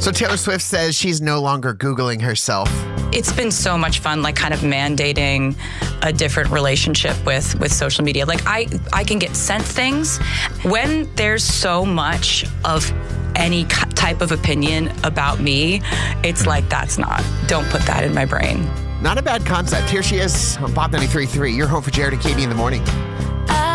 So Taylor Swift says she's no longer Googling herself. It's been so much fun, like kind of mandating a different relationship with social media. Like I can get sent things when there's so much of any type of opinion about me. It's like, don't put that in my brain. Not a bad concept. Here she is on Pop 93.3. You're home for Jared and Katie in the morning.